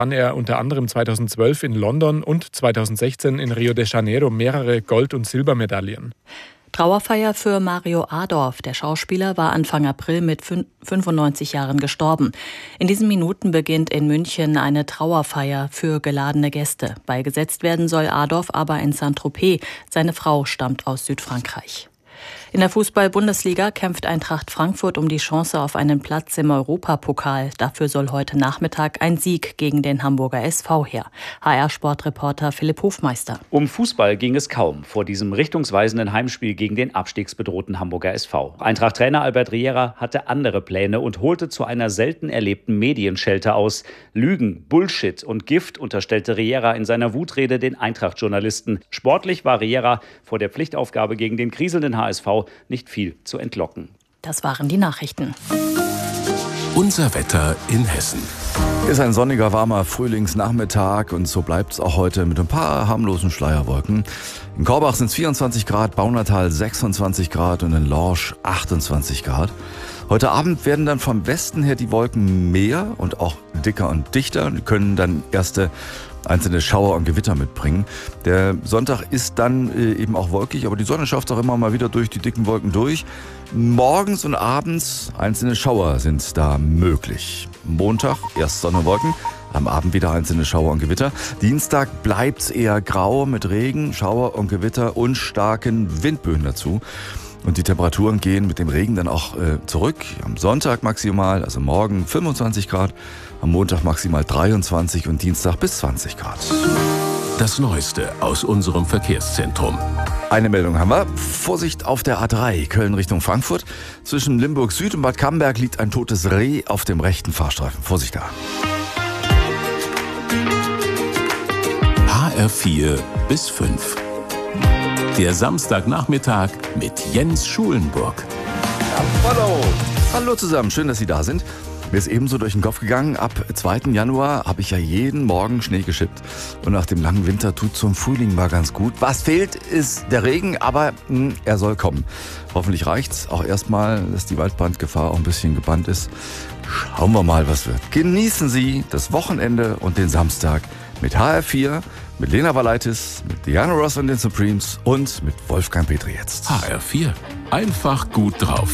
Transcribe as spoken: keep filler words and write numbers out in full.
Gewann er unter anderem zweitausendzwölf in London und zweitausendsechzehn in Rio de Janeiro mehrere Gold- und Silbermedaillen. Trauerfeier für Mario Adorf. Der Schauspieler war Anfang April mit fünfundneunzig Jahren gestorben. In diesen Minuten beginnt in München eine Trauerfeier für geladene Gäste. Beigesetzt werden soll Adorf aber in Saint-Tropez. Seine Frau stammt aus Südfrankreich. In der Fußball-Bundesliga kämpft Eintracht Frankfurt um die Chance auf einen Platz im Europapokal. Dafür soll heute Nachmittag ein Sieg gegen den Hamburger S V her. H R-Sportreporter Philipp Hofmeister. Um Fußball ging es kaum vor diesem richtungsweisenden Heimspiel gegen den abstiegsbedrohten Hamburger S V. Eintracht-Trainer Albert Riera hatte andere Pläne und holte zu einer selten erlebten Medienschelte aus. Lügen, Bullshit und Gift unterstellte Riera in seiner Wutrede den Eintracht-Journalisten. Sportlich war Riera vor der Pflichtaufgabe gegen den kriselnden H S V nicht viel zu entlocken. Das waren die Nachrichten. Unser Wetter in Hessen. Ist ein sonniger, warmer Frühlingsnachmittag und so bleibt es auch heute mit ein paar harmlosen Schleierwolken. In Korbach sind es vierundzwanzig Grad, Baunatal sechsundzwanzig Grad und in Lorsch achtundzwanzig Grad. Heute Abend werden dann vom Westen her die Wolken mehr und auch dicker und dichter und können dann erste einzelne Schauer und Gewitter mitbringen. Der Sonntag ist dann äh, eben auch wolkig, aber die Sonne schafft auch immer mal wieder durch die dicken Wolken durch. Morgens und abends einzelne Schauer sind da möglich. Montag erst Sonne und Wolken, am Abend wieder einzelne Schauer und Gewitter. Dienstag bleibt's eher grau mit Regen, Schauer und Gewitter und starken Windböen dazu. Und die Temperaturen gehen mit dem Regen dann auch äh, zurück. Am Sonntag maximal, also morgen fünfundzwanzig Grad, am Montag maximal dreiundzwanzig und Dienstag bis zwanzig Grad. Das Neueste aus unserem Verkehrszentrum. Eine Meldung haben wir. Vorsicht auf der A drei, Köln Richtung Frankfurt. Zwischen Limburg Süd und Bad Camberg liegt ein totes Reh auf dem rechten Fahrstreifen. Vorsicht da. H R vier bis fünf. Der Samstagnachmittag mit Jens Schulenburg. Hallo. Hallo zusammen, schön, dass Sie da sind. Mir ist ebenso durch den Kopf gegangen, ab zweiten Januar habe ich ja jeden Morgen Schnee geschippt. Und nach dem langen Winter tut zum Frühling mal ganz gut. Was fehlt, ist der Regen, aber mh, er soll kommen. Hoffentlich reicht's auch erstmal, dass die Waldbrandgefahr auch ein bisschen gebannt ist. Schauen wir mal, was wird. Genießen Sie das Wochenende und den Samstag mit H R vier, mit Lena Valaitis, mit Diana Ross und den Supremes und mit Wolfgang Petri jetzt. H R vier. Einfach gut drauf.